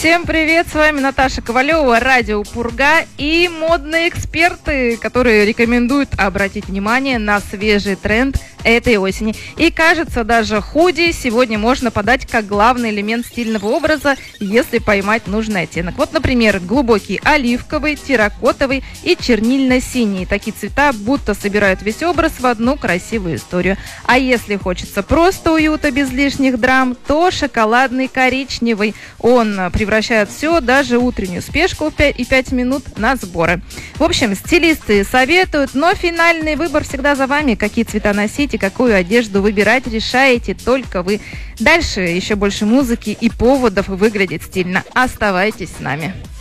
Всем привет, с вами Наташа Ковалева, радио Пурга и модные эксперты, которые рекомендуют обратить внимание на свежий тренд этой осени. И кажется, даже худи сегодня можно подать как главный элемент стильного образа, если поймать нужный оттенок. Вот, например, глубокий оливковый, терракотовый и чернильно-синий. Такие цвета будто собирают весь образ в одну красивую историю. А если хочется просто уюта без лишних драм, то шоколадный коричневый. Он превращает все, даже утреннюю спешку и 5 минут на сборы. В общем, стилисты советуют, но финальный выбор всегда за вами. Какие цвета носить и какую одежду выбирать, решаете только вы. Дальше еще больше музыки и поводов выглядеть стильно. Оставайтесь с нами.